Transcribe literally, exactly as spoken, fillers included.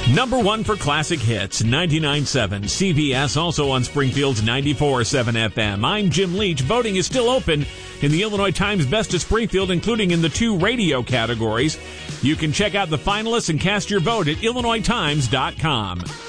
Number one for classic hits, ninety-nine point seven. C B S, also on Springfield's ninety-four point seven F M. I'm Jim Leach. Voting is still open in the Illinois Times Best of Springfield, including in the two radio categories. You can check out the finalists and cast your vote at illinois times dot com.